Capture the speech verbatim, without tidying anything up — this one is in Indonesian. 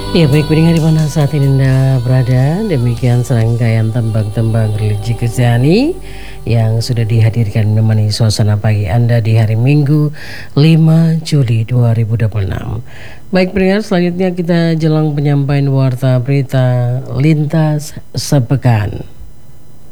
Ya baik pendengar di mana saat ini Anda berada, demikian serangkaian tembang-tembang religi Kristiani yang sudah dihadirkan menemani suasana pagi Anda di hari Minggu lima Juli dua ribu dua puluh enam. Baik pendengar, selanjutnya kita jelang penyampaian warta berita lintas sepekan.